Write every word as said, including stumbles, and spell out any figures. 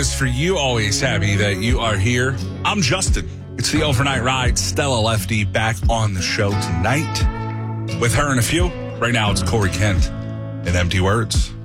For you, always happy that you are here. I'm Justin. It's the overnight ride. Stella Lefty back on the show tonight with her and a few. Right now, it's Corey Kent and Empty Words.